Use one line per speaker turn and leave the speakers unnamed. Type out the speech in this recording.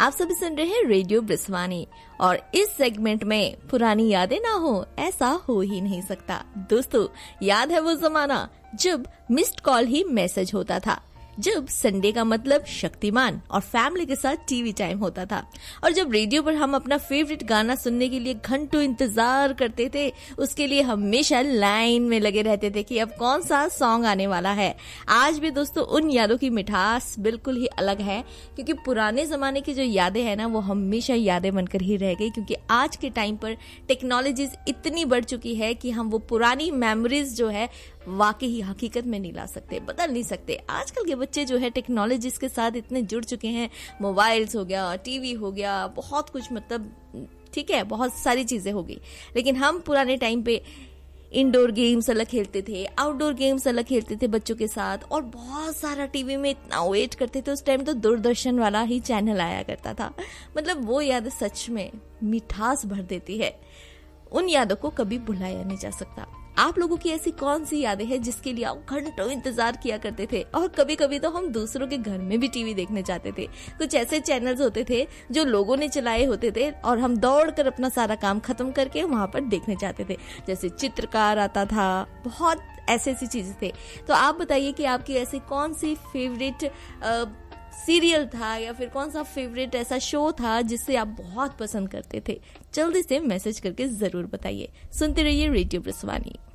आप सभी सुन रहे हैं रेडियो ब्रिस्वानी और इस सेगमेंट में पुरानी यादें ना हो ऐसा हो ही नहीं सकता। दोस्तों, याद है वो जमाना जब मिस्ड कॉल ही मैसेज होता था, जब संडे का मतलब शक्तिमान और फैमिली के साथ टीवी टाइम होता था, और जब रेडियो पर हम अपना फेवरेट गाना सुनने के लिए घंटों इंतजार करते थे। उसके लिए हमेशा लाइन में लगे रहते थे कि अब कौन सा सॉन्ग आने वाला है। आज भी दोस्तों उन यादों की मिठास बिल्कुल ही अलग है, क्योंकि पुराने जमाने की जो यादें हैं ना, वो हमेशा यादें बनकर ही रह गई। क्योंकि आज के टाइम पर टेक्नोलॉजीज इतनी बढ़ चुकी है कि हम वो पुरानी मेमोरीज जो है वाकई ही हकीकत में नहीं ला सकते, बदल नहीं सकते। आजकल के बच्चे जो है टेक्नोलॉजीज के साथ इतने जुड़ चुके हैं, मोबाइल्स हो गया, टीवी हो गया, बहुत कुछ, मतलब ठीक है, बहुत सारी चीजें हो गई। लेकिन हम पुराने टाइम पे इंडोर गेम्स अलग खेलते थे, आउटडोर गेम्स अलग खेलते थे बच्चों के साथ, और बहुत सारा टीवी में इतना वेट करते थे। उस टाइम तो दूरदर्शन वाला ही चैनल आया करता था। मतलब वो याद सच में मिठास भर देती है। उन यादों को कभी भुलाया नहीं जा सकता। आप लोगों की ऐसी कौन सी यादें हैं जिसके लिए आप घंटों इंतजार किया करते थे? और कभी कभी तो हम दूसरों के घर में भी टीवी देखने जाते थे। कुछ ऐसे चैनल्स होते थे जो लोगों ने चलाए होते थे और हम दौड़कर अपना सारा काम खत्म करके वहां पर देखने जाते थे। जैसे चित्रकार आता था, बहुत ऐसी चीजें थे। तो आप बताइए कि आपकी ऐसी कौन सी फेवरेट सीरियल था या फिर कौन सा फेवरेट ऐसा शो था जिससे आप बहुत पसंद करते थे? जल्दी से मैसेज करके जरूर बताइए। सुनते रहिए रेडियो ब्रिस्वानी।